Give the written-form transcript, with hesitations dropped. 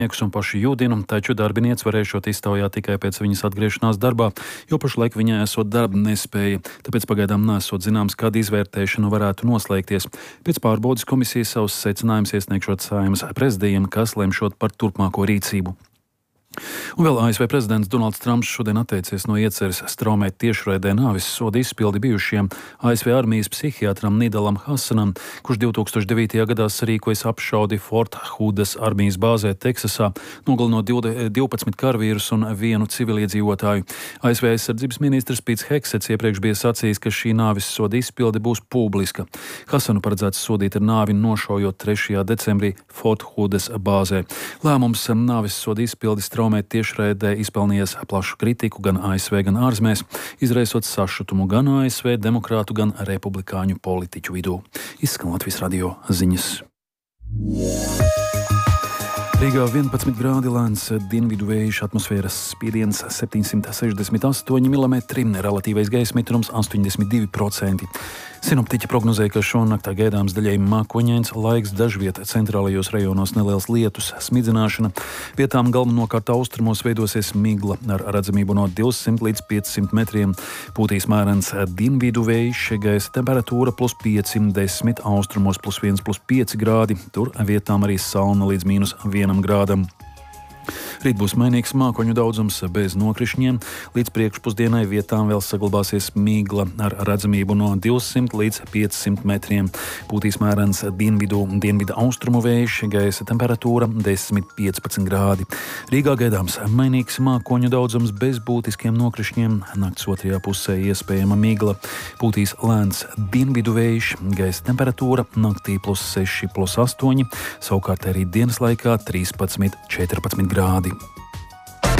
un pašu Jūdinu, taču darbinieci varēšot iztaujāt tikai pēc viņas atgriešanās darbā, jo pašlaik viņai esot darba nespēja, tāpēc pagaidām nesot zināms, kad izvērtēšana varētu noslēgties. Pēc pārbaudes komisijas savus secinājumus iesniegšot Saeimas prezidijam, kas lemšot par turpmāko rīcību. Un vēl ASV prezidents Donalds Trumps šodien atteicies no ieceres straumēt tiešraidē nāves soda izpildi bijušajam ASV armijas psihiatram Nidalam Hasanam, kurš 2009. gadā sarīkojas apšaudi Fort Hoodas armijas bāzē Teksasā, nogalinot 12 karavīrus un vienu civiliedzīvotāju. ASV aizsardzības ministrs Pīts Heksets iepriekš bija sacījis, ka šī nāves soda izpilde būs publiska. Hasanu paredzēts sodīt ar nāvi nošaujot 3. decembrī Fort Hoodas bāzē. Lēmums nāves soda izpildi straumēt tiešraidē izpelnījies plašu kritiku gan ASV, gan ārzemēs, izraisot sašutumu gan ASV demokrātu, gan republikāņu politiķu vidū. Izskan Latvijas radio ziņas. Rīgā 11 grādi, lēns dienvidu vējš, atmosfēras spiediens 768 mm, relatīvais gaisa mitrums 82%. Sinoptiķi prognozēja, ka šonnaktā gaidāms daļēji mākoņains laiks, dažviet centrālajos rajonos neliels lietus, smidzināšana. Vietām galvenokārt austrumos veidosies migla ar redzamību no 200 līdz 500 metriem. Pūtīs mērens dienvidu vējš, gaisa temperatūra +5, 10, austrumos +1, +5 grādi, tur vietām arī sauna līdz -1 grādam. Rīt būs mainīgs mākoņu daudzums bez nokrišņiem. Līdz priekšpusdienai vietām vēl saglabāsies migla ar redzamību no 200 līdz 500 metriem. Pūtīs mērens dienvidu austrumu vējš, gaisa temperatūra 10-15 grādi. Rīgā gaidāms mainīgs mākoņu daudzums bez būtiskiem nokrišņiem. Nakts otrajā pusē iespējama migla. Pūtīs lēns dienvidu vējš, gaisa temperatūra naktī +6, +8, savukārt arī dienas laikā 13-14 grādi.